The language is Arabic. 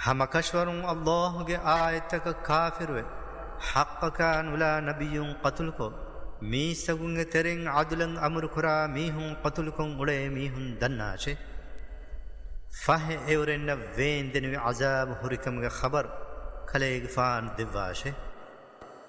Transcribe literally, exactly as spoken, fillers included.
همکشورون الله کے آیت کا کافر وے حق کان ولا نبی قتل کو می سگون ترین عدلن امر کرا میہن قتل کن اڑے میہن دناشے فہ ایورن وین دن عذاب ہرکم خبر کھلے گفان دواشے